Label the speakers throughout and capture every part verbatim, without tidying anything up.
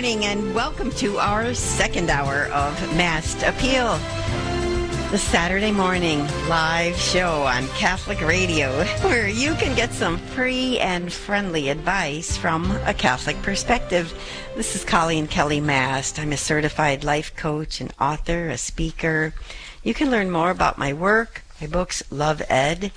Speaker 1: morning and welcome to our second hour of Mass Appeal, the Saturday morning live show on Catholic Radio, where you can get some free and friendly advice from a Catholic perspective. This is Colleen Kelly Mast. I'm a certified life coach, an author, a speaker. You can learn more about my work, my books Love Ed,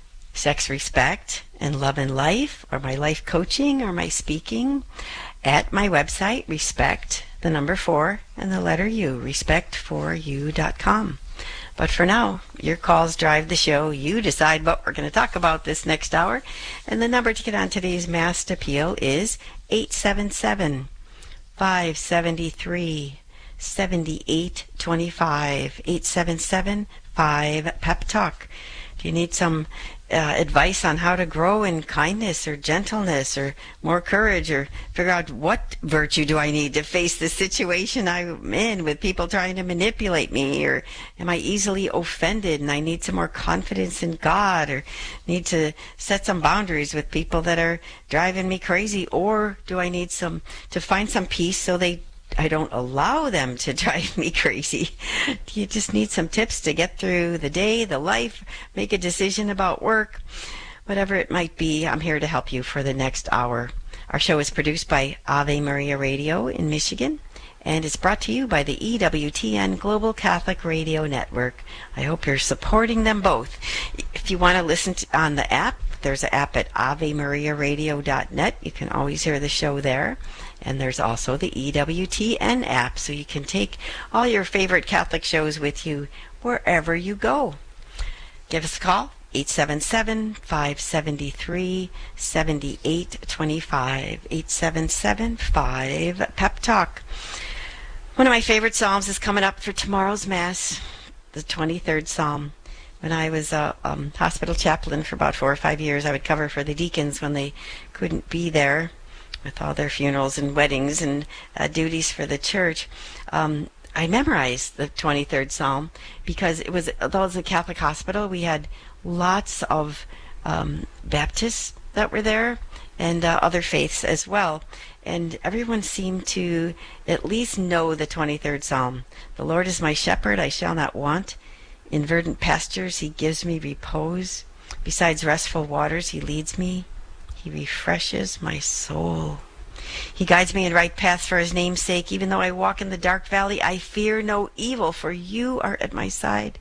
Speaker 1: Sex Respect, and Love and Life, or my life coaching, or my speaking, at my website, respect, the number four, and the letter U, respect for you dot com. But for now, your calls drive the show. You decide what we're going to talk about this next hour. And the number to get on today's Mass Appeal is eight seven seven, five seven three, seven eight two five, eight seven seven, five, pep talk. Do you need some uh, advice on how to grow in kindness or gentleness or more courage, or figure out what virtue do I need to face the situation I'm in with people trying to manipulate me, or am I easily offended and I need some more confidence in God, or need to set some boundaries with people that are driving me crazy, or do I need some to find some peace so they I don't allow them to drive me crazy? You just need some tips to get through the day, the life, make a decision about work, whatever it might be. I'm here to help you for the next hour. Our show is produced by Ave Maria Radio in Michigan, and it's brought to you by the E W T N Global Catholic Radio Network. I hope you're supporting them both. If you want to listen to, on the app, there's an app at ave maria radio dot net. You can always hear the show there. And there's also the E W T N app, so you can take all your favorite Catholic shows with you wherever you go. Give us a call, eight seven seven, five seven three, seven eight two five, eight seven seven, five, pep talk. One of my favorite psalms is coming up for tomorrow's Mass, the twenty-third Psalm. When I was a um, hospital chaplain for about four or five years, I would cover for the deacons when they couldn't be there with all their funerals and weddings and uh, duties for the church. Um, I memorized the twenty-third Psalm because it was, although it was a Catholic hospital, we had lots of um, Baptists that were there and uh, other faiths as well. And everyone seemed to at least know the twenty-third Psalm. The Lord is my shepherd, I shall not want. In verdant pastures he gives me repose. Besides restful waters he leads me. He refreshes my soul. He guides me in right paths for his name's sake. Even though I walk in the dark valley, I fear no evil, for you are at my side.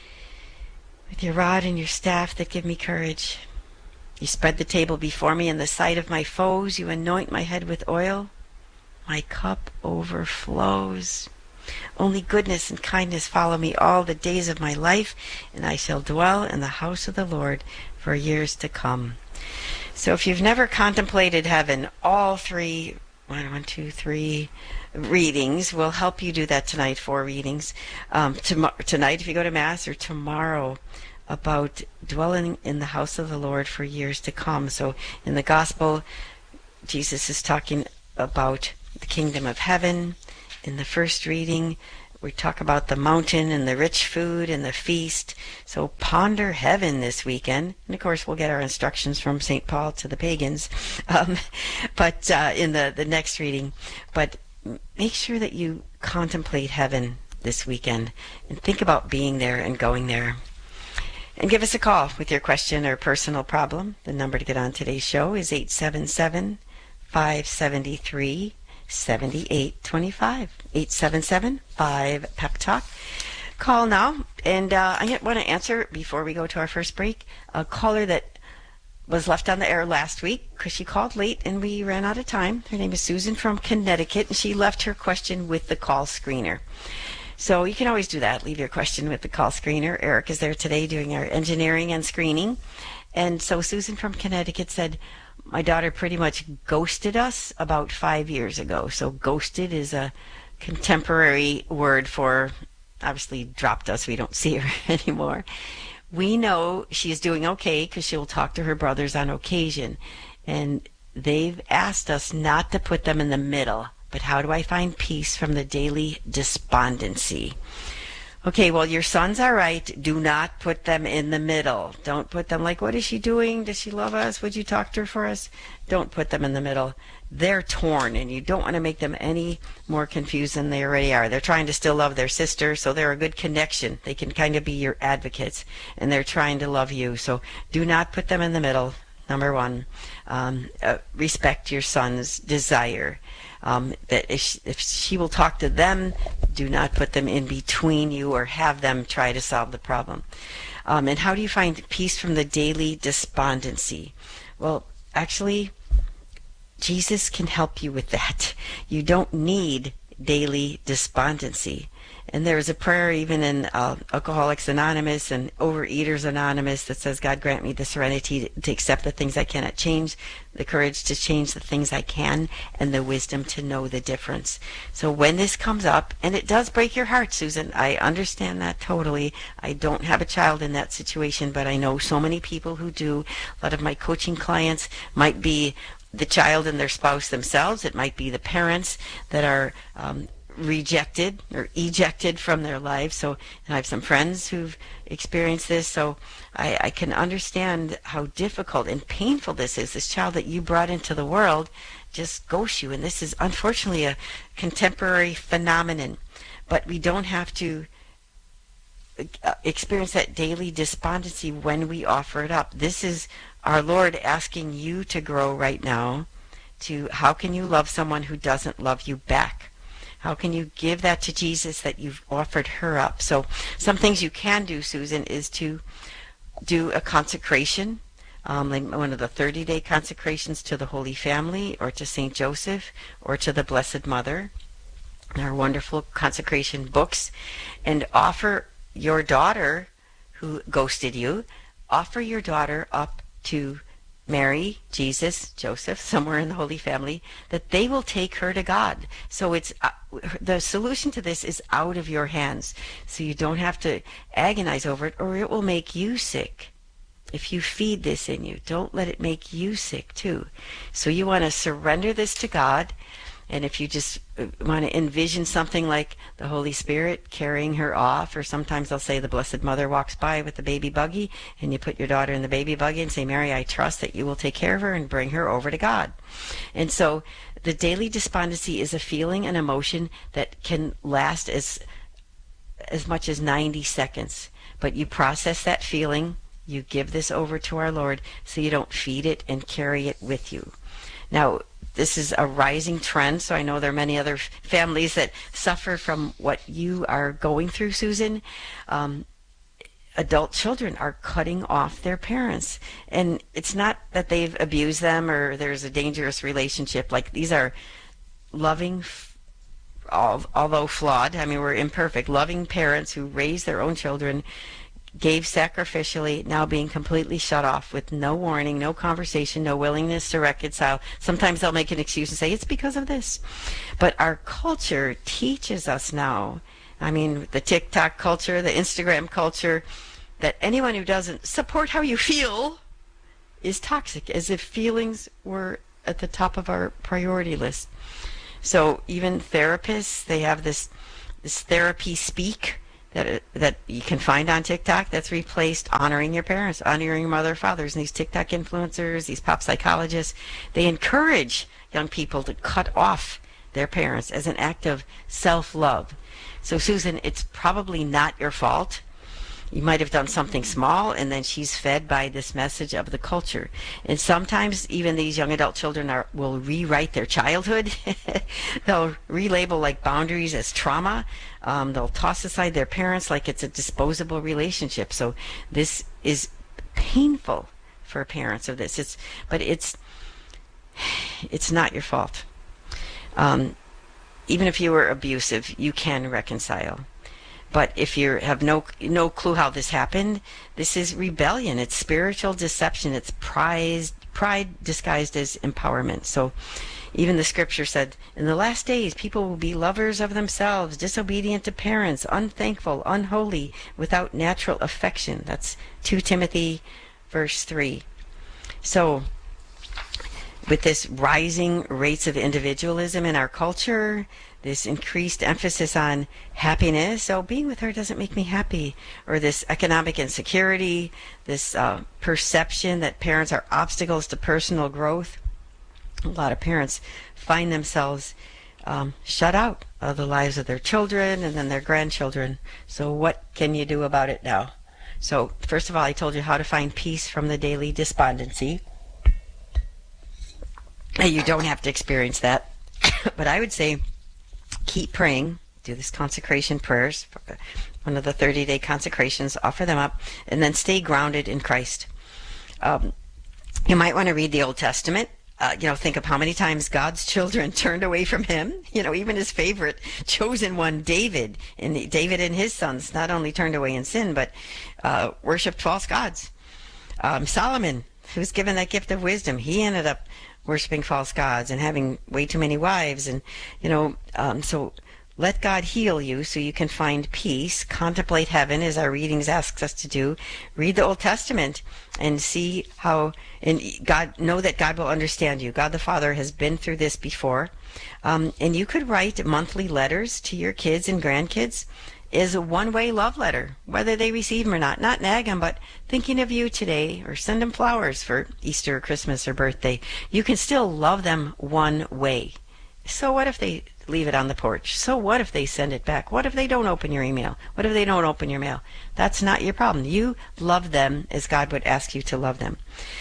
Speaker 1: With your rod and your staff that give me courage. You spread the table before me in the sight of my foes. You anoint my head with oil. My cup overflows. Only goodness and kindness follow me all the days of my life, and I shall dwell in the house of the Lord for years to come. So if you've never contemplated heaven, all three, one, one, two, three readings will help you do that tonight, four readings. Um, tom- tonight, if you go to Mass, or tomorrow, about dwelling in the house of the Lord for years to come. So in the Gospel, Jesus is talking about the kingdom of heaven. In the first reading, we talk about the mountain and the rich food and the feast. So ponder heaven this weekend. And of course, we'll get our instructions from Saint Paul to the pagans um, but uh, in the, the next reading. But make sure that you contemplate heaven this weekend and think about being there and going there. And give us a call with your question or personal problem. The number to get on today's show is eight seven seven, five seven three, seven eight two five, eight seven seven, five, pep talk. Call now, and uh, I want to answer, before we go to our first break, a caller that was left on the air last week because she called late and we ran out of time. Her name is Susan from Connecticut, and she left her question with the call screener. So you can always do that, leave your question with the call screener. Eric is there today doing our engineering and screening. And so Susan from Connecticut said, my daughter pretty much ghosted us about five years ago. So ghosted is a contemporary word for, obviously dropped us. We don't see her anymore. We know she's doing okay because she'll talk to her brothers on occasion. And they've asked us not to put them in the middle. But how do I find peace from the daily despondency? Okay, well, your sons are right. Do not put them in the middle. Don't put them like, what is she doing? Does she love us? Would you talk to her for us? Don't put them in the middle. They're torn, and you don't want to make them any more confused than they already are. They're trying to still love their sister, so they're a good connection. They can kind of be your advocates, and they're trying to love you. So do not put them in the middle. Number one, um, uh, respect your son's desire. Um, that if she, if she will talk to them, do not put them in between you or have them try to solve the problem. Um, and how do you find peace from the daily despondency? Well, actually, Jesus can help you with that. You don't need daily despondency. And there is a prayer even in uh, Alcoholics Anonymous and Overeaters Anonymous that says, God grant me the serenity to, to accept the things I cannot change, the courage to change the things I can, and the wisdom to know the difference. So when this comes up, and it does break your heart, Susan, I understand that totally. I don't have a child in that situation, but I know so many people who do. A lot of my coaching clients might be the child and their spouse themselves. It might be the parents that are um, rejected or ejected from their lives. So and I have some friends who've experienced this, so I, I can understand how difficult and painful this is. This child that you brought into the world just ghosts you, and this is unfortunately a contemporary phenomenon. But we don't have to experience that daily despondency when we offer it up. This is our Lord asking you to grow right now to how can you love someone who doesn't love you back? How can you give that to Jesus that you've offered her up? So some things you can do, Susan, is to do a consecration, um, like one of the thirty-day consecrations to the Holy Family or to Saint Joseph or to the Blessed Mother. There are wonderful consecration books. And offer your daughter who ghosted you, offer your daughter up to Mary, Jesus, Joseph, somewhere in the Holy Family, that they will take her to God. So it's uh, the solution to this is out of your hands. So you don't have to agonize over it, or it will make you sick. If you feed this in you, don't let it make you sick too. So you want to surrender this to God. And if you just want to envision something like the Holy Spirit carrying her off, or sometimes they'll say the Blessed Mother walks by with the baby buggy, and you put your daughter in the baby buggy and say, Mary, I trust that you will take care of her and bring her over to God. And so the daily despondency is a feeling, an emotion that can last as as much as ninety seconds. But you process that feeling, you give this over to our Lord so you don't feed it and carry it with you. Now, this is a rising trend, so I know there are many other families that suffer from what you are going through, Susan. Um, adult children are cutting off their parents. And it's not that they've abused them or there's a dangerous relationship. Like, these are loving, although flawed, I mean, we're imperfect, loving parents who raise their own children, gave sacrificially, now being completely shut off with no warning, no conversation, no willingness to reconcile. Sometimes they'll make an excuse and say, it's because of this. But our culture teaches us now, I mean, the TikTok culture, the Instagram culture, that anyone who doesn't support how you feel is toxic, as if feelings were at the top of our priority list. So even therapists, they have this this therapy speak that that you can find on TikTok that's replaced honoring your parents, honoring your mother, fathers. And these TikTok influencers, these pop psychologists, they encourage young people to cut off their parents as an act of self-love. So Susan, it's probably not your fault. You might have done something small, and then she's fed by this message of the culture. And sometimes even these young adult children are will rewrite their childhood. They'll relabel like boundaries as trauma. Um, they'll toss aside their parents like it's a disposable relationship. So this is painful for parents of this. It's but it's it's not your fault. Um, even if you were abusive, you can reconcile. But if you have no no clue how this happened, this is rebellion. It's spiritual deception. It's pride, pride disguised as empowerment. So even the scripture said, in the last days, people will be lovers of themselves, disobedient to parents, unthankful, unholy, without natural affection. That's Second Timothy verse three. So with this rising rates of individualism in our culture, this increased emphasis on happiness, oh, being with her doesn't make me happy, or this economic insecurity, this uh, perception that parents are obstacles to personal growth. A lot of parents find themselves um, shut out of the lives of their children and then their grandchildren. So what can you do about it now? So first of all, I told you how to find peace from the daily despondency. You don't have to experience that, but I would say keep praying. Do this consecration prayers, one of the thirty-day consecrations, offer them up, and then stay grounded in Christ. Um, you might want to read the Old Testament. Uh, you know, think of how many times God's children turned away from him. You know, even his favorite chosen one, David, and the, David and his sons not only turned away in sin, but uh, worshipped false gods. Um, Solomon, who was given that gift of wisdom, he ended up worshiping false gods and having way too many wives. And, you know, um, so let God heal you so you can find peace. Contemplate heaven, as our readings asks us to do. Read the Old Testament and see how, and God, know that God will understand you. God the Father has been through this before. Um, and you could write monthly letters to your kids and grandkids as a one-way love letter, whether they receive them or not. Not nag them, but thinking of you today, or send them flowers for Easter or Christmas or birthday. You can still love them one way. So what if they leave it on the porch? So what if they send it back? What if they don't open your email? What if they don't open your mail? That's not your problem. You love them as God would ask you to love them.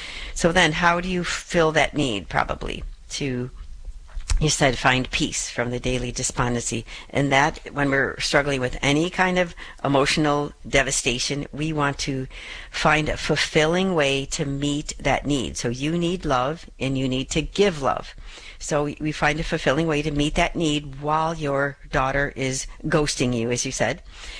Speaker 1: So then how do you fill that need? Probably to, you said, find peace from the daily despondency. And that, when we're struggling with any kind of emotional devastation, we want to find a fulfilling way to meet that need. So you need love, and you need to give love. So we find a fulfilling way to meet that need while your daughter is ghosting you, as you said.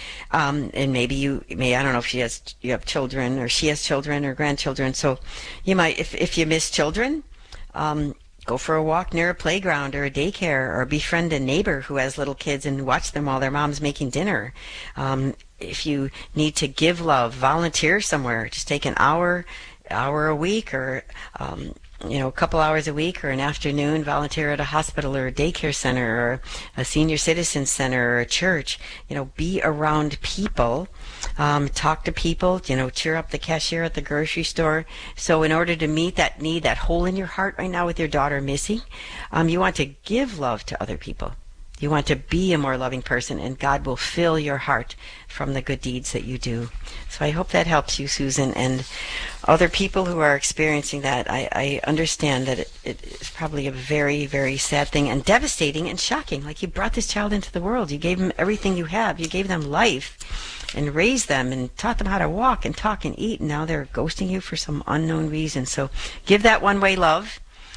Speaker 1: Um, and maybe you may, I don't know if she has, you have children, or she has children or grandchildren. So you might, if, if you miss children, um, go for a walk near a playground or a daycare, or befriend a neighbor who has little kids and watch them while their mom's making dinner. Um, if you need to give love, volunteer somewhere. Just take an hour, hour a week, or um, you know, a couple hours a week or an afternoon, volunteer at a hospital or a daycare center or a senior citizen center or a church. You know, be around people, um, talk to people, you know, cheer up the cashier at the grocery store. So in order to meet that need, that hole in your heart right now with your daughter missing, um, you want to give love to other people. You want to be a more loving person, and God will fill your heart from the good deeds that you do. So I hope that helps you, Susan, and other people who are experiencing that. I, I understand that it, it is probably a very, very sad thing, and devastating and shocking. Like, you brought this child into the world. You gave them everything you have. You gave them life and raised them and taught them how to walk and talk and eat, and now they're ghosting you for some unknown reason. So give that one-way love,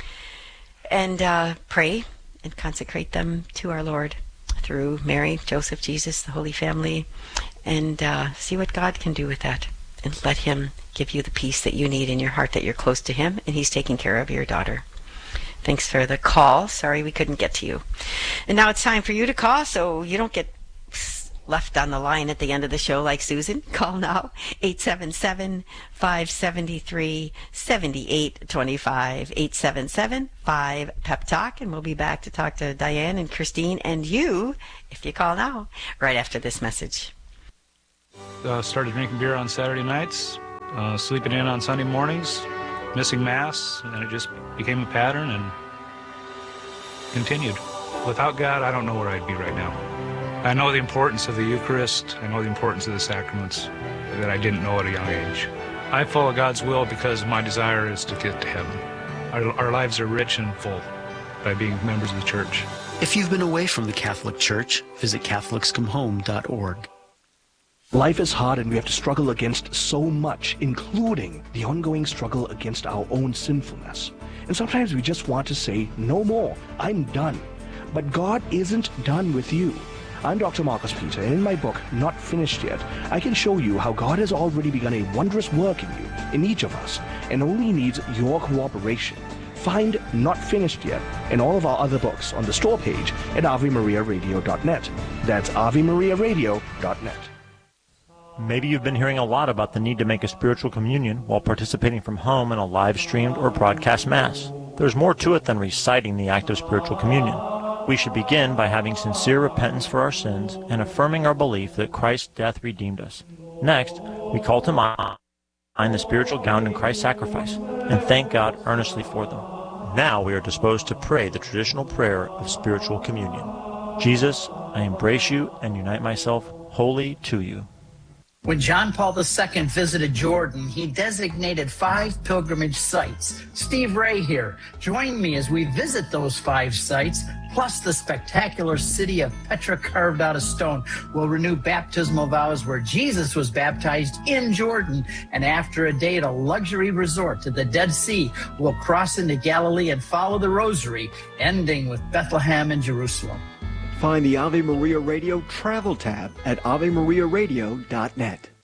Speaker 1: and uh, pray and consecrate them to our Lord through Mary, Joseph, Jesus, the Holy Family, and uh, see what God can do with that. And let him give you the peace that you need in your heart, that you're close to him, and he's taking care of your daughter. Thanks for the call. Sorry we couldn't get to you. And now it's time for you to call, so you don't get left on the line at the end of the show like Susan. Call now, eight seven seven, five seven three, seven eight two five, eight seven seven, five, P E P Talk, and we'll be back to talk to Diane and Christine and you, if you call now, right after this message.
Speaker 2: Uh, started drinking beer on Saturday nights, uh, sleeping in on Sunday mornings, missing Mass, and it just became a pattern and continued. Without God, I don't know where I'd be right now. I know the importance of the Eucharist. I know the importance of the sacraments that I didn't know at a young age. I follow God's will because my desire is to get to heaven. Our, our lives are rich and full by being members of the Church.
Speaker 3: If you've been away from the Catholic Church, visit Catholics Come Home dot org.
Speaker 4: Life is hard, and we have to struggle against so much, including the ongoing struggle against our own sinfulness. And sometimes we just want to say, no more, I'm done. But God isn't done with you. I'm Doctor Marcus Peter, and in my book, Not Finished Yet, I can show you how God has already begun a wondrous work in you, in each of us, and only needs your cooperation. Find Not Finished Yet and all of our other books on the store page at Ave Maria Radio dot net. That's Ave Maria Radio dot net.
Speaker 5: Maybe you've been hearing a lot about the need to make a spiritual communion while participating from home in a live-streamed or broadcast Mass. There's more to it than reciting the act of spiritual communion. We should begin by having sincere repentance for our sins and affirming our belief that Christ's death redeemed us. Next, we call to mind the spiritual ground in Christ's sacrifice and thank God earnestly for them. Now we are disposed to pray the traditional prayer of spiritual communion. Jesus, I embrace you and unite myself wholly to you.
Speaker 6: When John Paul the Second visited Jordan, he designated five pilgrimage sites. Steve Ray here. Join me as we visit those five sites, plus the spectacular city of Petra carved out of stone. We'll renew baptismal vows where Jesus was baptized in Jordan. And after a day at a luxury resort to the Dead Sea, we'll cross into Galilee and follow the Rosary, ending with Bethlehem and Jerusalem.
Speaker 7: Find the Ave Maria Radio travel tab at ave maria radio dot net.